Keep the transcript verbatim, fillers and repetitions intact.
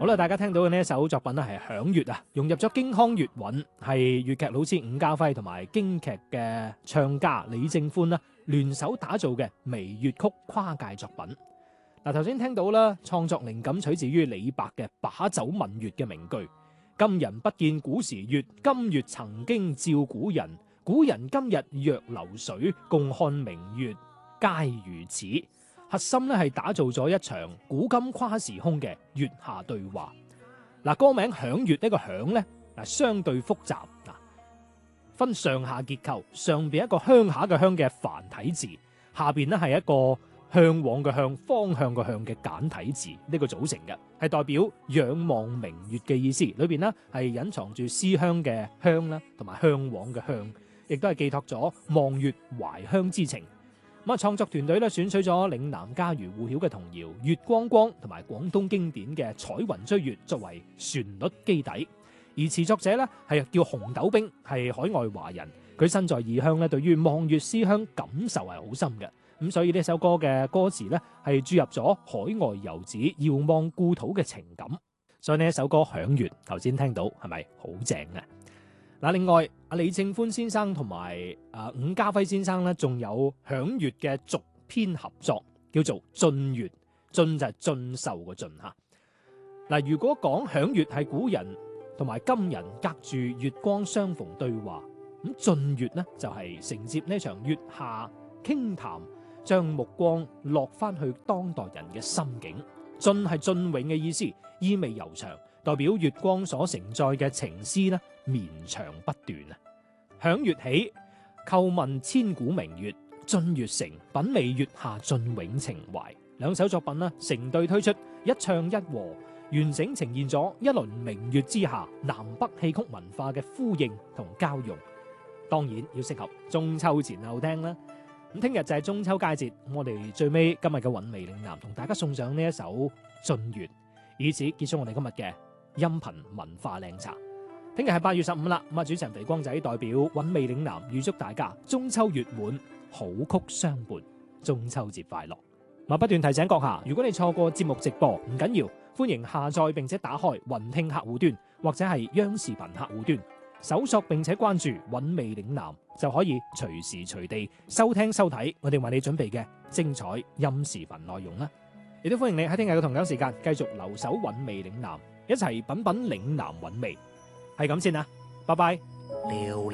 好啦，大家聽到嘅呢一首作品咧係《響月》啊，融入咗京腔粵韻，係粵劇老師伍家輝同埋京劇嘅唱家李正歡啦聯手打造嘅微粵曲跨界作品。嗱，頭先聽到啦，創作靈感取自於李白嘅把酒問月嘅名句：今人不見古時月，今月曾經照古人。古人今日若流水，共看明月皆如此。核心咧係打造咗一場古今跨時空嘅月下對話。嗱，歌名響月呢個響咧，嗱相對複雜，嗱分上下結構，上邊一個鄉下嘅鄉嘅繁體字，下邊咧係一個向往嘅向、方向嘅向嘅簡體字，呢個組成嘅，係代表仰望明月嘅意思。裏邊呢係隱藏住思鄉嘅鄉啦，同埋向往嘅向，亦都係寄託咗望月懷鄉之情。咁啊，創作團隊咧選取咗嶺南家喻戶曉嘅童謠《月光光》同埋廣東經典嘅《彩雲追月》作為旋律基底，而詞作者咧係叫紅豆冰，係海外華人，佢身在異鄉咧，對於望月思鄉感受係好深嘅。咁所以呢首歌嘅歌詞咧係注入咗海外遊子遙望故土嘅情感。所以呢一首歌《響月》頭先聽到係咪好正啊？嗱，另外阿李正歡先生同埋啊伍家輝先生咧，仲有響月嘅續篇合作，叫做進月，進就係進秀嘅進吓。嗱，如果講響月係古人同埋今人隔住月光相逢對話，咁進月呢就係承接呢場月下傾談，將目光落翻去當代人嘅心境。進係雋永嘅意思，意味悠長，代表月光所承載嘅情思呢綿長不斷啊！響月起，叩問千古明月，進月成，品味月下雋永情懷。兩首作品呢成對推出，一唱一和，完整呈現咗一輪明月之下南北戲曲文化嘅呼應同交融。當然要適合中秋前後聽啦。咁聽日就係中秋佳節，我哋最尾今日嘅韻味嶺南同大家送上呢一首《進月》，以此結束我哋今日嘅音頻文化靚茶。聽日係八月十五啦，咁啊主持人肥光仔代表韻味嶺南預祝大家中秋月滿，好曲相伴，中秋節快樂。我不斷提醒閣下，如果你錯過節目直播唔緊要，歡迎下載並且打開雲聽客戶端或者係央視頻客戶端，搜索並且關注韻味嶺南，就可以隨時隨地收聽收睇我哋為你準備嘅精彩音視頻內容啦。亦都歡迎你喺聽日嘅同樣時間繼續留守韻味嶺南，一齊品品嶺南韻味。係咁先啦，拜拜。